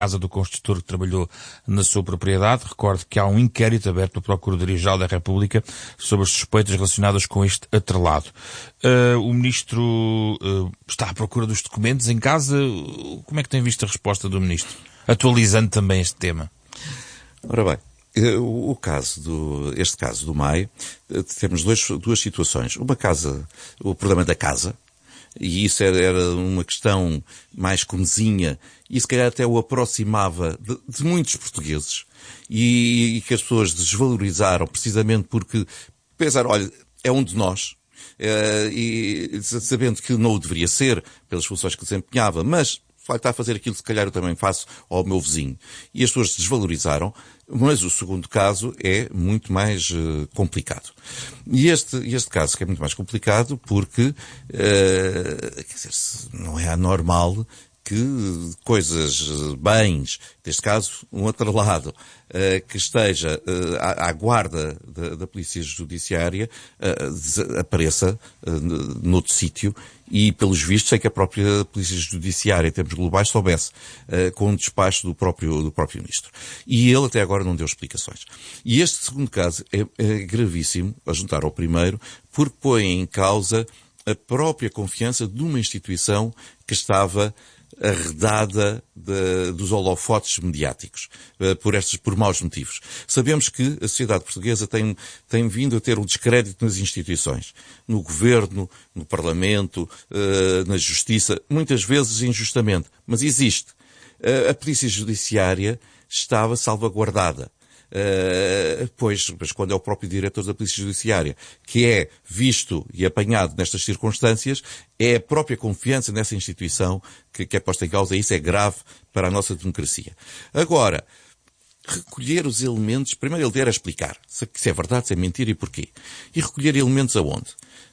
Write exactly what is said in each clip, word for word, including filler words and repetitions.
casa do construtor que trabalhou na sua propriedade. Recordo que há um inquérito aberto pela Procuradoria-Geral da República sobre as suspeitas relacionadas com este atrelado. Uh, o Ministro uh, está à procura dos documentos em casa. Como é que tem visto a resposta do Ministro? Atualizando também este tema. Ora bem, o caso do, este caso do M A I, temos dois, duas situações. Uma casa, o problema da casa, e isso era, era uma questão mais comezinha, e se calhar até o aproximava de, de muitos portugueses, e, e que as pessoas desvalorizaram precisamente porque pensaram, olha, é um de nós, é, e sabendo que não o deveria ser, pelas funções que desempenhava, mas está a fazer aquilo que se calhar eu também faço ao meu vizinho. E as pessoas desvalorizaram, mas o segundo caso é muito mais uh, complicado. E este, este caso que é muito mais complicado porque, uh, quer dizer, não é anormal que coisas, bens, neste caso um atrelado, uh, que esteja uh, à, à guarda da, da Polícia Judiciária, uh, apareça uh, noutro sítio. E, pelos vistos, sei que a própria Polícia Judiciária, em termos globais, soubesse, uh, com um despacho do próprio, do próprio Ministro. E ele até agora não deu explicações. E este segundo caso é, é gravíssimo, a juntar ao primeiro, porque põe em causa a própria confiança de uma instituição que estava arredada de, dos holofotes mediáticos, uh, por estes, por maus motivos. Sabemos que a sociedade portuguesa tem, tem vindo a ter um descrédito nas instituições, no governo, no parlamento, uh, na justiça, muitas vezes injustamente, mas existe. Uh, a Polícia Judiciária estava salvaguardada. Uh, pois, mas quando é o próprio diretor da Polícia Judiciária que é visto e apanhado nestas circunstâncias, é a própria confiança nessa instituição que, que é posta em causa, e isso é grave para a nossa democracia. Agora, recolher os elementos, primeiro ele vier a explicar se, se é verdade, se é mentira e porquê. E recolher elementos aonde?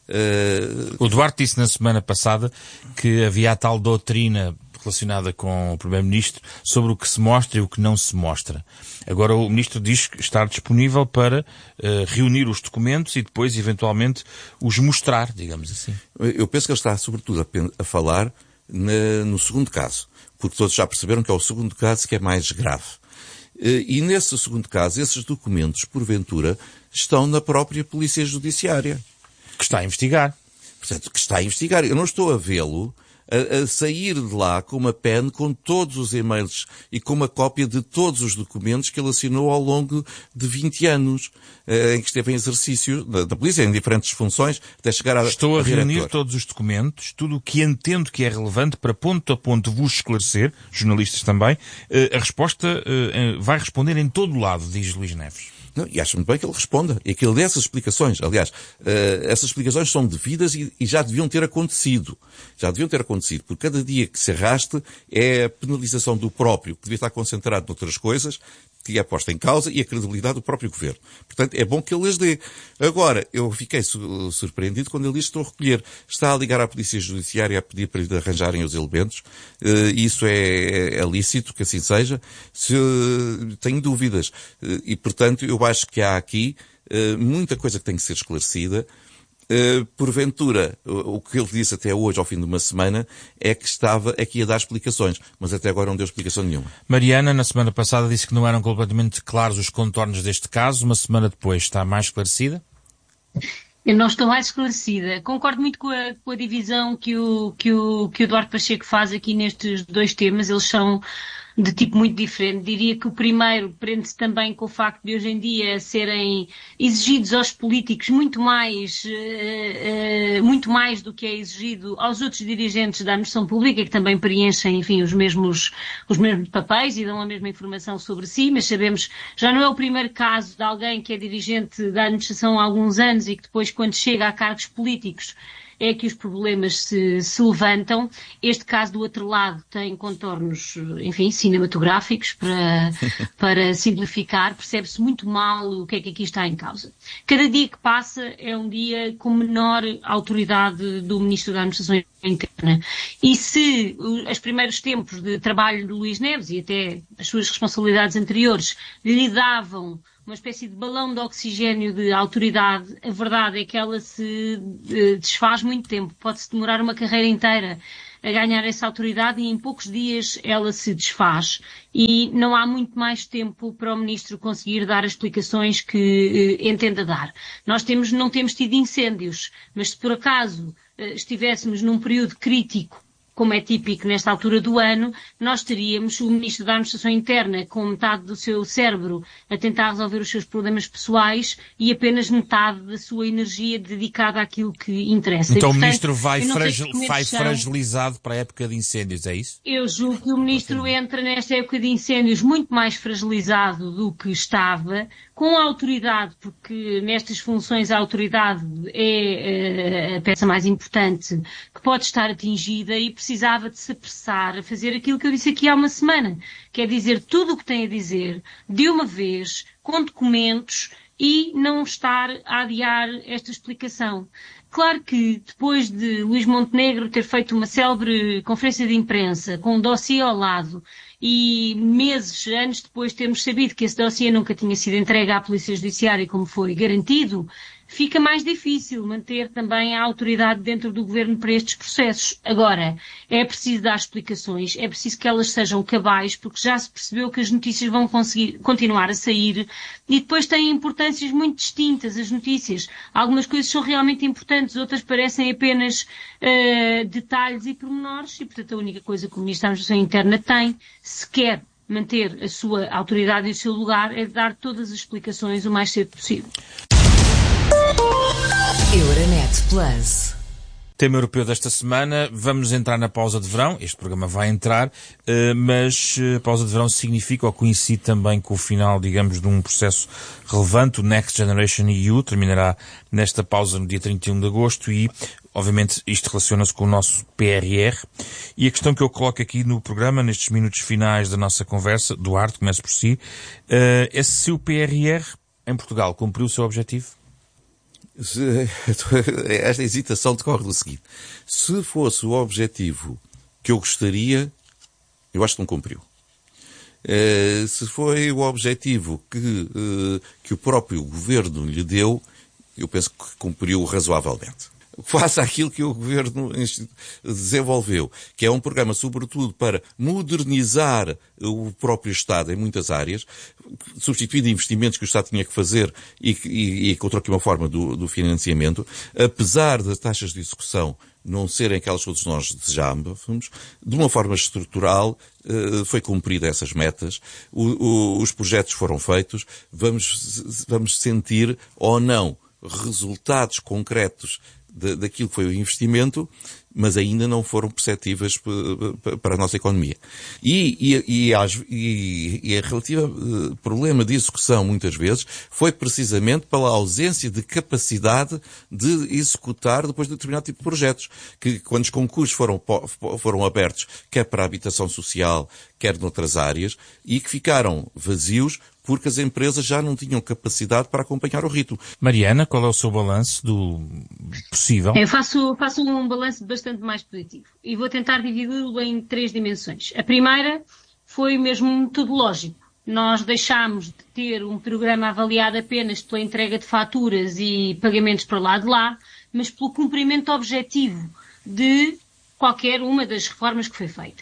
Uh... O Duarte disse na semana passada que havia a tal doutrina relacionada com o Primeiro-Ministro sobre o que se mostra e o que não se mostra. Agora o Ministro diz estar disponível para uh, reunir os documentos e depois, eventualmente, os mostrar, digamos assim. Eu penso que ele está, sobretudo, a, a falar na, no segundo caso, porque todos já perceberam que é o segundo caso que é mais grave. Uh, e nesse segundo caso, esses documentos, porventura, estão na própria Polícia Judiciária. Que está a investigar. Portanto, que está a investigar. Eu não estou a vê-lo A, a sair de lá com uma pen com todos os e-mails e com uma cópia de todos os documentos que ele assinou ao longo de vinte anos, eh, em que esteve em exercício da, da polícia, em diferentes funções, até chegar a Estou a, a reunir diretor. Todos os documentos, tudo o que entendo que é relevante para ponto a ponto vos esclarecer, jornalistas também. Eh, a resposta eh, vai responder em todo o lado, diz Luís Neves. Não, e acho muito bem que ele responda. E que ele dê essas explicações. Aliás, uh, essas explicações são devidas e, e já deviam ter acontecido. Já deviam ter acontecido. Porque cada dia que se arraste é a penalização do próprio, que devia estar concentrado noutras coisas, que é posta em causa, e a credibilidade do próprio governo. Portanto, é bom que ele as dê. Agora, eu fiquei su- surpreendido quando ele diz que estou a recolher. Está a ligar à Polícia Judiciária a pedir para lhe arranjarem os elementos. Uh, isso é, é lícito, que assim seja. Se, uh, tenho dúvidas. Uh, e, portanto, eu acho que há aqui uh, muita coisa que tem que ser esclarecida. Uh, porventura, o, o que ele disse até hoje, ao fim de uma semana, é que estava, é que ia dar explicações, mas até agora não deu explicação nenhuma. Mariana, na semana passada, disse que não eram completamente claros os contornos deste caso. Uma semana depois, está mais esclarecida? Eu não estou mais esclarecida. Concordo muito com a, com a divisão que o, que, o, que o Eduardo Pacheco faz aqui nestes dois temas. Eles são de tipo muito diferente. Diria que o primeiro prende-se também com o facto de hoje em dia serem exigidos aos políticos muito mais, uh, uh, muito mais do que é exigido aos outros dirigentes da administração pública, que também preenchem, enfim, os mesmos, os mesmos papéis e dão a mesma informação sobre si, mas sabemos, já não é o primeiro caso de alguém que é dirigente da administração há alguns anos e que depois, quando chega a cargos políticos, é que os problemas se, se levantam. Este caso do atrelado tem contornos, enfim, cinematográficos, para, para simplificar. Percebe-se muito mal o que é que aqui está em causa. Cada dia que passa é um dia com menor autoridade do Ministro da Administração Interna. E se os primeiros tempos de trabalho de Luís Neves e até as suas responsabilidades anteriores lhe davam uma espécie de balão de oxigênio de autoridade, a verdade é que ela se uh, desfaz muito tempo. Pode-se demorar uma carreira inteira a ganhar essa autoridade e em poucos dias ela se desfaz e não há muito mais tempo para o Ministro conseguir dar as explicações que eh, entenda dar. Nós temos, não temos tido incêndios, mas se por acaso eh, estivéssemos num período crítico, como é típico nesta altura do ano, nós teríamos o Ministro da Administração Interna com metade do seu cérebro a tentar resolver os seus problemas pessoais e apenas metade da sua energia dedicada àquilo que interessa. Então e, portanto, o Ministro vai, fragil, vai são... fragilizado para a época de incêndios, é isso? Eu julgo que o Ministro entra nesta época de incêndios muito mais fragilizado do que estava, com a autoridade, porque nestas funções a autoridade é a peça mais importante que pode estar atingida e precisava de se apressar a fazer aquilo que eu disse aqui há uma semana, que é dizer tudo o que tem a dizer, de uma vez, com documentos, e não estar a adiar esta explicação. Claro que depois de Luís Montenegro ter feito uma célebre conferência de imprensa com um dossiê ao lado e meses, anos depois termos sabido que esse dossiê nunca tinha sido entregue à Polícia Judiciária como foi garantido, fica mais difícil manter também a autoridade dentro do Governo para estes processos. Agora, é preciso dar explicações, é preciso que elas sejam cabais, porque já se percebeu que as notícias vão conseguir continuar a sair e depois têm importâncias muito distintas as notícias. Algumas coisas são realmente importantes, outras parecem apenas uh, detalhes e pormenores e, portanto, a única coisa que o Ministro da Administração Interna tem, se quer manter a sua autoridade e o seu lugar, é dar todas as explicações o mais cedo possível. Euronet Plus. Tema europeu desta semana, vamos entrar na pausa de verão, este programa vai entrar, mas a pausa de verão significa ou coincide também com o final, digamos, de um processo relevante, o Next Generation E U, terminará nesta pausa no dia trinta e um de agosto e, obviamente, isto relaciona-se com o nosso P R R. E a questão que eu coloco aqui no programa, nestes minutos finais da nossa conversa, Duarte, começo por si, é se o P R R em Portugal cumpriu o seu objetivo? Esta hesitação decorre do seguinte. Se fosse o objetivo que eu gostaria, eu acho que não cumpriu. Uh, se foi o objetivo que, uh, que o próprio governo lhe deu, eu penso que cumpriu razoavelmente. Face àquilo que o governo desenvolveu, que é um programa sobretudo para modernizar o próprio Estado em muitas áreas, substituindo investimentos que o Estado tinha que fazer e, e, e encontrou aqui uma forma do, do financiamento, apesar das taxas de execução não serem aquelas que todos nós desejávamos, de uma forma estrutural foi cumprida essas metas, o, o, os projetos foram feitos, vamos, vamos sentir ou não resultados concretos daquilo que foi o investimento, mas ainda não foram perceptíveis para a nossa economia. E, e, e, e, e a relativa problema de execução, muitas vezes, foi precisamente pela ausência de capacidade de executar depois de determinado tipo de projetos, que quando os concursos foram, foram abertos, quer para a habitação social, quer noutras áreas, e que ficaram vazios porque as empresas já não tinham capacidade para acompanhar o ritmo. Mariana, qual é o seu balanço do possível? Eu faço, faço um balanço bastante mais positivo e vou tentar dividi-lo em três dimensões. A primeira foi mesmo metodológico. Nós deixámos de ter um programa avaliado apenas pela entrega de faturas e pagamentos para lá de lá, mas pelo cumprimento objetivo de qualquer uma das reformas que foi feita.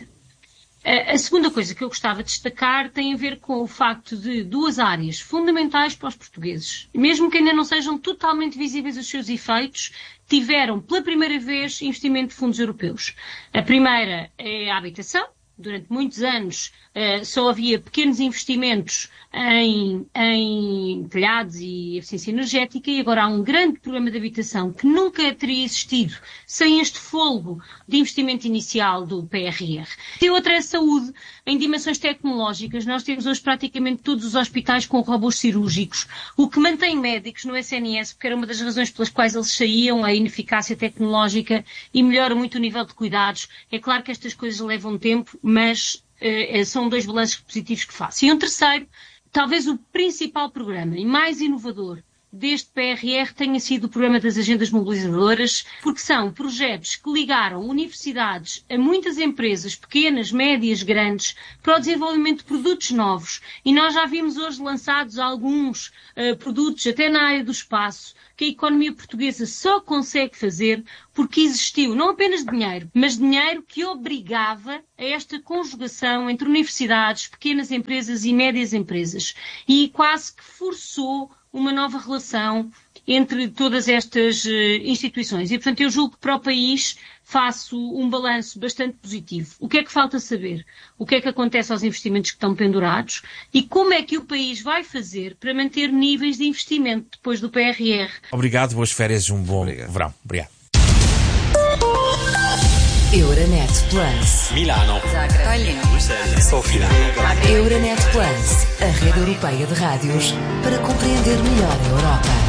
A segunda coisa que eu gostava de destacar tem a ver com o facto de duas áreas fundamentais para os portugueses, mesmo que ainda não sejam totalmente visíveis os seus efeitos, tiveram pela primeira vez investimento de fundos europeus. A primeira é a habitação. Durante muitos anos uh, só havia pequenos investimentos em, em telhados e eficiência energética e agora há um grande programa de habitação que nunca teria existido sem este fôlego de investimento inicial do P R R. E outra é a saúde. Em dimensões tecnológicas, nós temos hoje praticamente todos os hospitais com robôs cirúrgicos, o que mantém médicos no S N S, porque era uma das razões pelas quais eles saíam, a ineficácia tecnológica, e melhora muito o nível de cuidados. É claro que estas coisas levam tempo, mas uh, são dois balanços positivos que faço. E um terceiro, talvez o principal programa e mais inovador deste P R R tenha sido o programa das agendas mobilizadoras, porque são projetos que ligaram universidades a muitas empresas, pequenas, médias, grandes, para o desenvolvimento de produtos novos. E nós já vimos hoje lançados alguns uh, produtos, até na área do espaço, que a economia portuguesa só consegue fazer porque existiu não apenas dinheiro, mas dinheiro que obrigava a esta conjugação entre universidades, pequenas empresas e médias empresas. E quase que forçou uma nova relação entre todas estas uh, instituições. E, portanto, eu julgo que para o país faço um balanço bastante positivo. O que é que falta saber? O que é que acontece aos investimentos que estão pendurados? E como é que o país vai fazer para manter níveis de investimento depois do P R R? Obrigado, boas férias e um bom Obrigado. verão. Obrigado. Euronet Plus. Milano. Zagreb. Bruxelas. Sofia. Euronet Plus, a rede europeia de rádios para compreender melhor a Europa.